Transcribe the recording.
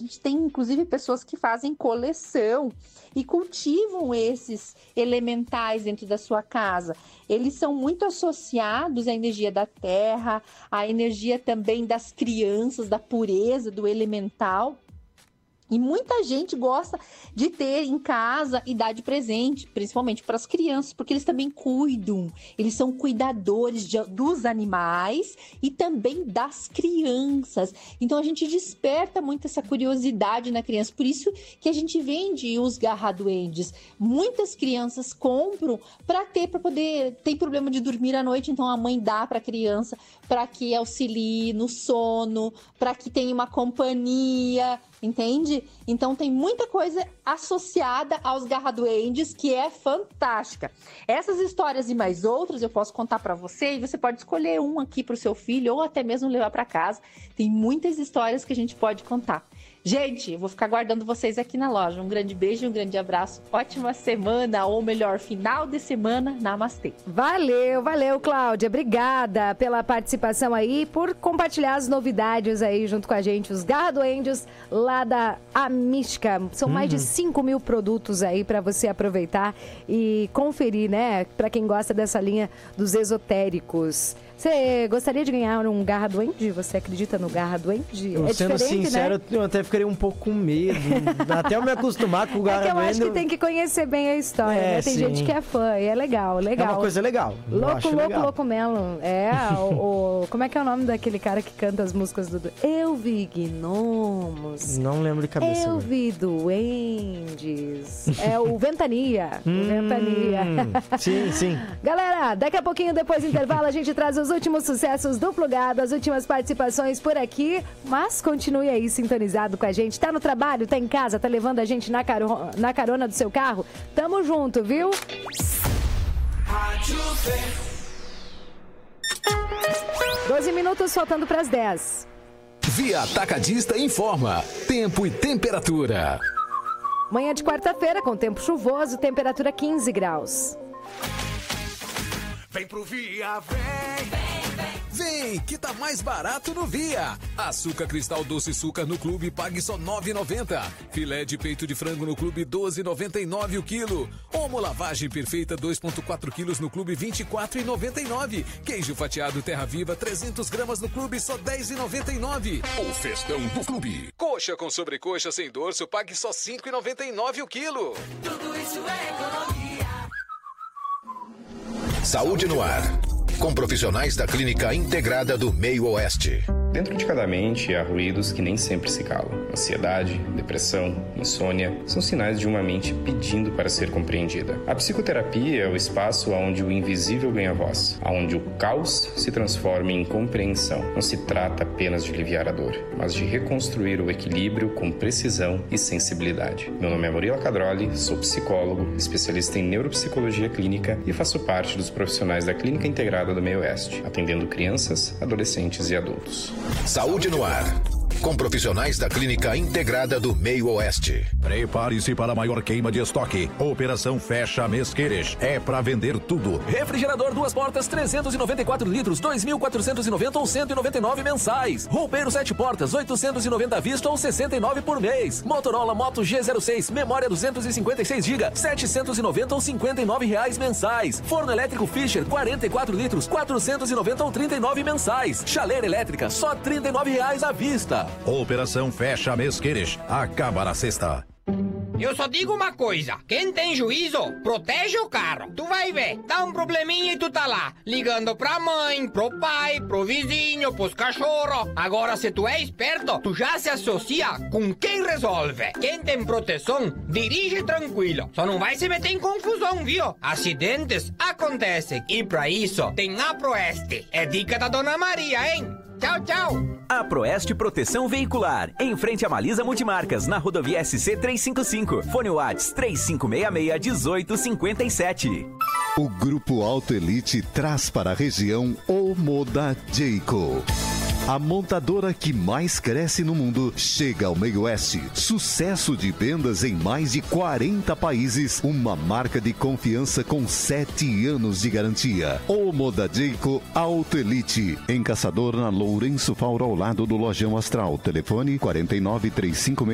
gente tem, inclusive, pessoas que fazem coleção e cultivam esses elementais dentro da sua casa. Eles são muito associados à energia da terra, à energia também das crianças, da pureza, do elemental. E muita gente gosta de ter em casa e dar de presente, principalmente para as crianças, porque eles também cuidam, eles são cuidadores dos animais e também das crianças. Então a gente desperta muito essa curiosidade na criança, por isso que a gente vende os garraduendes. Muitas crianças compram para poder, tem problema de dormir à noite, então a mãe dá para a criança para que auxilie no sono, para que tenha uma companhia, entende? Então tem muita coisa associada aos garraduendes que é fantástica. Essas histórias e mais outras eu posso contar para você e você pode escolher um aqui para o seu filho ou até mesmo levar para casa. Tem muitas histórias que a gente pode contar. Gente, eu vou ficar aguardando vocês aqui na loja. Um grande beijo e um grande abraço. Ótima semana, ou melhor, final de semana. Namastê. Valeu, Cláudia. Obrigada pela participação aí, por compartilhar as novidades aí junto com a gente. Os garraduendes lá da Amística. São mais de 5 mil produtos aí para você aproveitar e conferir, né? Para quem gosta dessa linha dos esotéricos. Você gostaria de ganhar um garraduende? Você acredita no garraduende? Eu, sendo sincero, né? Eu até ficaria um pouco com medo. Até eu me acostumar com o garraduende. É que eu acho que tem que conhecer bem a história, né? Tem gente que é fã e é legal. É uma coisa legal. Louco Melo. Como é que é o nome daquele cara que canta as músicas do... Eu vi gnomos. Não lembro de cabeça. Eu vi duendes. É o Ventania. Ventania. Sim. Galera, daqui a pouquinho, depois do intervalo, a gente traz os últimos sucessos do Plugado, as últimas participações por aqui, mas continue aí sintonizado com a gente. Tá no trabalho, tá em casa, tá levando a gente na carona do seu carro? Tamo junto, viu? 12 minutos faltando pras 10. Via Atacadista informa tempo e temperatura. Manhã de quarta-feira com tempo chuvoso, temperatura 15 graus. Vem pro Via, Vem, que tá mais barato no Via. Açúcar cristal doce Suca no clube, pague só R$ 9,90. Filé de peito de frango no clube, R$ 12,99 o quilo. Omo lavagem perfeita 2,4 quilos no clube, R$ 24,99. Queijo fatiado Terra Viva 300 gramas no clube, só R$ 10,99. O festão do clube. Coxa com sobrecoxa sem dorso, pague só R$ 5,99 o quilo. Tudo isso é economia. Saúde no ar, com profissionais da Clínica Integrada do Meio Oeste. Dentro de cada mente há ruídos que nem sempre se calam. Ansiedade, depressão, insônia são sinais de uma mente pedindo para ser compreendida. A psicoterapia é o espaço onde o invisível ganha voz, onde o caos se transforma em compreensão. Não se trata apenas de aliviar a dor, mas de reconstruir o equilíbrio com precisão e sensibilidade. Meu nome é Murilo Cadroli, sou psicólogo, especialista em neuropsicologia clínica e faço parte dos profissionais da Clínica Integrada do Meio Oeste, atendendo crianças, adolescentes e adultos. Saúde no ar, com profissionais da Clínica Integrada do Meio Oeste. Prepare-se para a maior queima de estoque. Operação Fecha Mês Queires. É para vender tudo. Refrigerador 2 portas 394 litros, 2.490 ou 199 mensais. Roupeiro 7 portas, 890 à vista ou 69 por mês. Motorola Moto G06, memória 256 GB, 790 ou 59 reais mensais. Forno elétrico Fischer 44 litros, 490 ou 39 mensais. Chaleira elétrica, só 39 reais à vista. Operação Fecha Mês Queires. Acaba na sexta. Eu só digo uma coisa, quem tem juízo, protege o carro. Tu vai ver, dá um probleminha e tu tá lá, ligando pra mãe, pro pai, pro vizinho, pros cachorros. Agora, se tu é esperto, tu já se associa com quem resolve. Quem tem proteção, dirige tranquilo. Só não vai se meter em confusão, viu? Acidentes acontecem. E pra isso, tem a Proeste. É dica da Dona Maria, hein? Tchau, tchau. A Proeste Proteção Veicular, em frente a Malisa Multimarcas, na rodovia SC 355. Fone Whats 3566-1857. O Grupo Auto Elite traz para a região o Moda Jayco. A montadora que mais cresce no mundo chega ao Meio Oeste. Sucesso de vendas em mais de 40 países. Uma marca de confiança com 7 anos de garantia. O Moda Jayco Auto Elite. Em Caçador, na Lourenço Fauro, ao lado do Lojão Astral. Telefone 49 356